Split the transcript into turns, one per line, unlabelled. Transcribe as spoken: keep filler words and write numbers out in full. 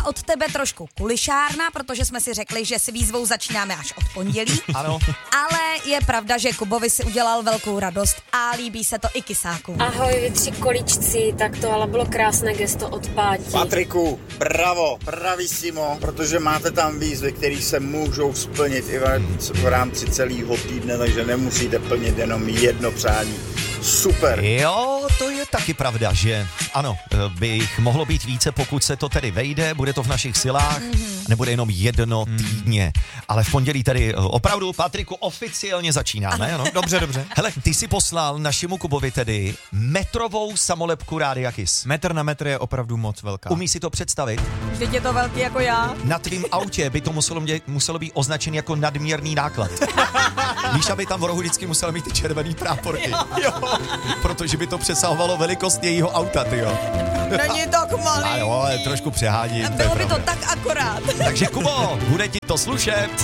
Od tebe trošku kulišárna, protože jsme si řekli, že s výzvou začínáme až od pondělí.
Ano.
Ale je pravda, že Kubovi si udělal velkou radost a líbí se to i kysáku.
Ahoj, vy tři kolíčci, tak to ale bylo krásné gesto od Páti.
Patriku, bravo, bravissimo, protože máte tam výzvy, které se můžou splnit i v rámci celého týdne, takže nemusíte plnit jenom jedno přání. Super.
Jo, to je taky pravda, že ano, by jich mohlo být více, pokud se to tedy vejde, bude to v našich silách, mm-hmm. nebude jenom jedno týdně. Ale v pondělí tady opravdu, Patriku, oficiálně začínáme, ano?
Dobře, dobře.
Hele, ty jsi poslal našemu Kubovi tedy metrovou samolepku Rádia Kiss.
Metr na metr je opravdu moc velká.
Umí si to představit?
Vždyť je to velký jako já.
Na tvým autě by to muselo, mě, muselo být označen jako nadměrný náklad. Víš, aby tam v rohu vždycky musel mít ty červený práporky. Jo. Jo. Protože by to přesahovalo velikost jejího auta, tyjo.
Není tak malý.
Ale jo, ale trošku přeháním.
Bylo by to tak akorát.
Takže Kubo, bude ti to slušet.